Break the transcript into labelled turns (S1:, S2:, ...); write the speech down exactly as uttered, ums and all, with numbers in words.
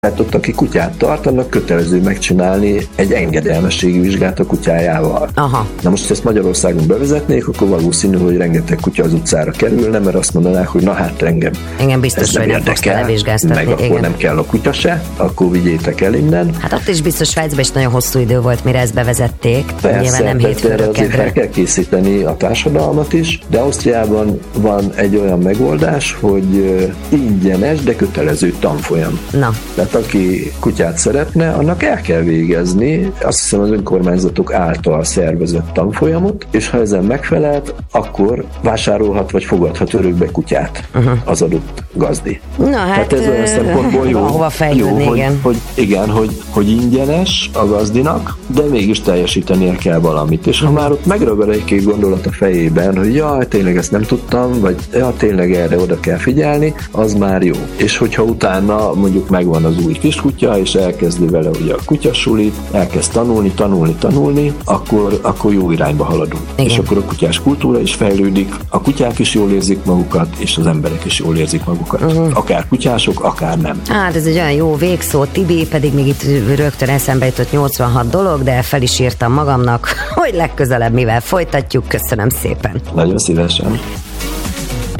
S1: Tehát ott, aki kutyát tart, annak kötelező megcsinálni egy engedelmességi vizsgát a kutyájával.
S2: Aha.
S1: Na most ezt Magyarországon bevezetnék, akkor valószínű, hogy rengeteg kutya az utcára kerülne, mert azt mondanák, hogy na hát engem.
S2: Engem biztos, hogy nem fogsz televizsgáztatni.
S1: Meg akkor
S2: igen.
S1: nem kell a kutya se, akkor vigyétek el innen.
S2: Hát ott is biztos Svájcban is nagyon hosszú idő volt, mire ezt bevezették.
S1: Persze,
S2: nem
S1: erre azért fel kell készíteni a társadalmat is, de Ausztriában van egy olyan megoldás, hogy ingyenes, de kötelező tanfolyam.
S2: Na.
S1: Tehát aki kutyát szeretne, annak el kell végezni, azt hiszem az önkormányzatok által szervezett tanfolyamot, és ha ezen megfelelt, akkor vásárolhat vagy fogadhat örökbe kutyát uh-huh. az adott gazdi.
S2: Na hát,
S1: Tehát ez olyan szempontból jó,
S2: ahova fejlődni,
S1: jó
S2: igen.
S1: Hogy, hogy igen, hogy, hogy ingyenes a gazdinak, de mégis teljesítenie kell valamit. És ha már ott megragad egy-két gondolat a fejében, hogy jaj, tényleg ezt nem tudtam, vagy ja, tényleg erre oda kell figyelni, az már jó. És hogyha utána mondjuk megvan az új kiskutya, és elkezdi vele ugye a kutyasulit, elkezd tanulni, tanulni, tanulni, akkor, akkor jó irányba haladunk. Igen. És akkor a kutyás kultúra is fejlődik, a kutyák is jól érzik magukat, és az emberek is jól érzik magukat. Uh-huh. Akár kutyások, akár nem.
S2: Hát ez egy olyan jó végszó, Tibi, pedig még itt rögtön eszembe jutott nyolcvanhat dolog, de fel is írtam magamnak, hogy legközelebb mivel folytatjuk. Köszönöm szépen.
S1: Nagyon szívesen.